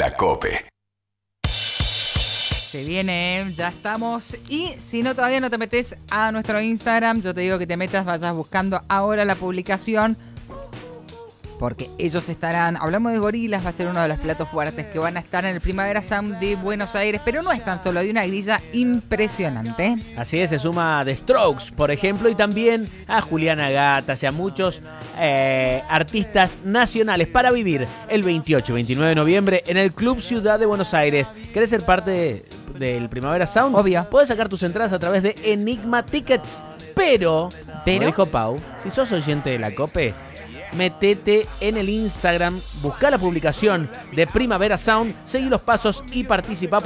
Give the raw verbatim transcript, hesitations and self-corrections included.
La COPE. Se viene, ¿eh? Ya estamos. Y si no, todavía no te metes a nuestro Instagram, yo te digo que te metas, vayas buscando ahora la publicación. Porque ellos estarán, hablamos de Gorilas, va a ser uno de los platos fuertes que van a estar en el Primavera Sound de Buenos Aires, pero no es tan solo, hay una grilla impresionante. Así es, se suma The Strokes, por ejemplo, y también a Juliana Gatas y a muchos eh, artistas nacionales para vivir el veintiocho y veintinueve de noviembre en el Club Ciudad de Buenos Aires. ¿Querés ser parte de, del Primavera Sound? Obvio. Puedes sacar tus entradas a través de Enigma Tickets, pero, pero, como dijo Pau, si sos oyente de la COPE, metete en el Instagram, busca la publicación de Primavera Sound, seguí los pasos y participa.